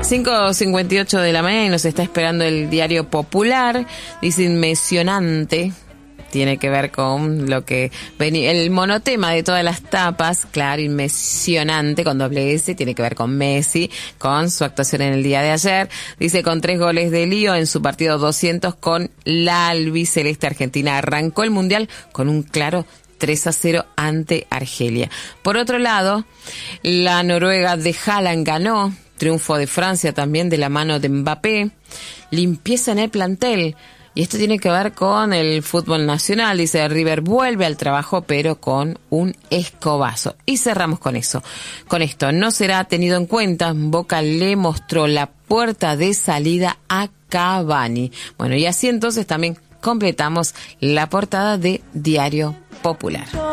5:58 de la mañana y nos está esperando el Diario Popular. Dice inmesionante. Tiene que ver con lo que venía, el monotema de todas las tapas, claro, inmesionante, con doble S, tiene que ver con Messi, con su actuación en el día de ayer. Dice, con 3 goles de Lío en su partido 200 con la albiceleste Argentina. Arrancó el Mundial con un claro 3-0 ante Argelia. Por otro lado, la Noruega de Haaland ganó, triunfo de Francia también de la mano de Mbappé, limpieza en el plantel. Y esto tiene que ver con el fútbol nacional. Dice, River vuelve al trabajo, pero con un escobazo. Y cerramos con eso. Con esto, no será tenido en cuenta. Boca le mostró la puerta de salida a Cavani. Bueno, y así entonces también completamos la portada de Diario Popular.